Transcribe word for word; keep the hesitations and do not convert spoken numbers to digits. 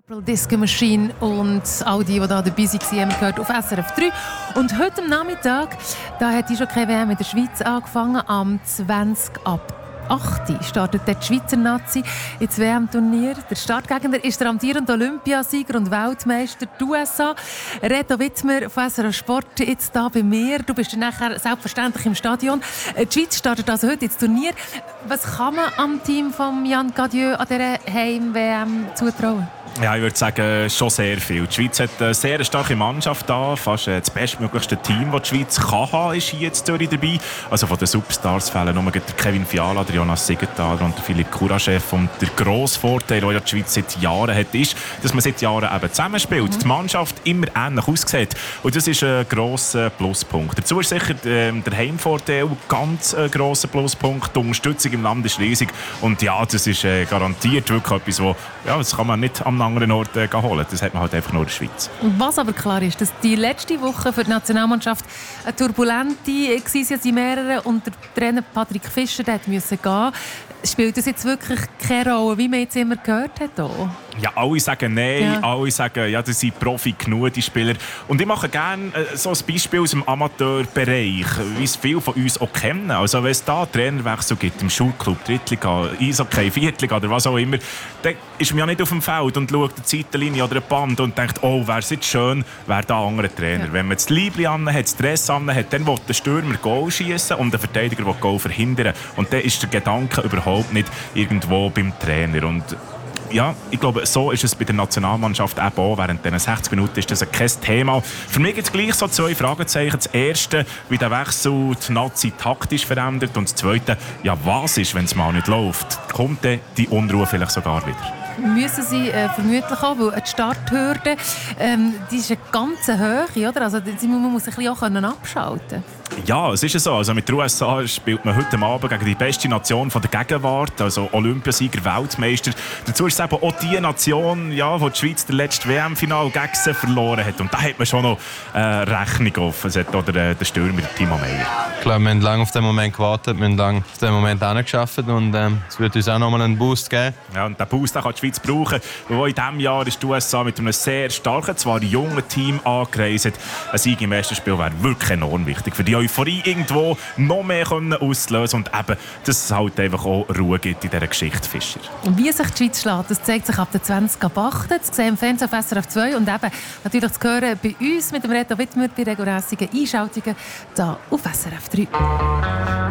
Purple Disco Machine und all die, die hier dabei waren, haben wir gehört auf S R F drei. Und heute am Nachmittag, da hat die schon keine W M in der Schweiz angefangen. Am zwanzig ab acht startet die Schweizer Nazi ins W M-Turnier. Der Startgegner ist der amtierende Olympiasieger und Weltmeister, die U S A. Reto Wittmer von S R F Sport, jetzt hier bei mir. Du bist dann nachher selbstverständlich im Stadion. Die Schweiz startet also heute ins Turnier. Was kann man am Team von Yann Cadieux an dieser Heim-W M zutrauen? Ja, ich würde sagen, schon sehr viel. Die Schweiz hat eine sehr starke Mannschaft da. Fast das bestmöglichste Team, das die Schweiz kann haben, ist hier jetzt dabei. Also von den Superstars fehlen nur der Kevin Fiala, der Jonas Siegenthaler und der Philipp Kuraschew. Und der grosse Vorteil, den die Schweiz seit Jahren hat, ist, dass man seit Jahren eben zusammenspielt. Mhm. Die Mannschaft immer ähnlich aussieht. Und das ist ein grosser Pluspunkt. Dazu ist sicher äh, der Heimvorteil ganz ein grosser Pluspunkt. Die Unterstützung im Land ist riesig. Und ja, das ist äh, garantiert wirklich etwas, wo, ja, das kann man nicht am anderen Ort äh, holen. Das hat man halt einfach nur in der Schweiz. Was aber klar ist, dass die letzte Woche für die Nationalmannschaft eine turbulente war, sie mehrere, und der Trainer Patrick Fischer musste gehen. Spielt das jetzt wirklich keine Rolle, wie man jetzt immer gehört hat? Auch? Ja, alle sagen nein, ja. Alle sagen, ja, das sind Profi genug, die Spieler. Und ich mache gerne äh, so ein Beispiel aus dem Amateurbereich, wie es viele von uns auch kennen. Also wenn es da Trainerwechsel gibt, im Schulclub, Drittliga, Eishockey, Viertliga oder was auch immer, dann ist man ja nicht auf dem Feld und schaut eine Zeitlinie oder ein Band und denkt, oh, wäre es jetzt schön, wäre da ein anderer Trainer. Ja. Wenn man das Liebli an hat, das Dress an hat, dann will der Stürmer Goal schießen und der Verteidiger will Goal verhindern. Und dann ist der Gedanke überhaupt nicht irgendwo beim Trainer. Und ja, ich glaube, so ist es bei der Nationalmannschaft eben auch. Während diesen sechzig Minuten ist das kein Thema. Für mich gibt es gleich so zwei Fragezeichen. Das erste, wie der Wechsel die Nazi taktisch verändert. Und das zweite, ja, was ist, wenn es mal nicht läuft? Kommt dann die Unruhe vielleicht sogar wieder? Müssen sie äh, vermutlich auch, weil die Starthürde ähm, die ist eine ganz hohe, oder? Also man muss sich ein bisschen auch abschalten können. Ja, es ist ja so. Also mit der U S A spielt man heute Abend gegen die beste Nation von der Gegenwart, also Olympiasieger, Weltmeister. Dazu ist es eben auch die Nation, ja, wo die Schweiz das letzte W M-Final gegen sie verloren hat. Und da hat man schon noch äh, Rechnung offen. Es hat auch der, der Stürmer Timo Meyer. Klar, wir haben lange auf den Moment gewartet, wir haben lange auf den Moment hingearbeitet und ähm, es wird uns auch noch mal einen Boost geben. Ja, und diesen Boost kann die Schweiz brauchen. Weil in diesem Jahr ist die U S A mit einem sehr starken, zwar jungen Team angereist. Ein Sieg im ersten Spiel wäre wirklich enorm wichtig. Für die Euphorie irgendwo noch mehr auslösen und eben, dass es halt einfach auch Ruhe gibt in dieser Geschichte Fischer. Und wie sich die Schweiz schlägt, das zeigt sich ab der zwanzig ab acht. Das sehen im Fernsehen auf S R F zwei und eben natürlich zu hören bei uns mit dem Reto Wittmer bei regelmässigen Einschaltungen hier auf S R F drei.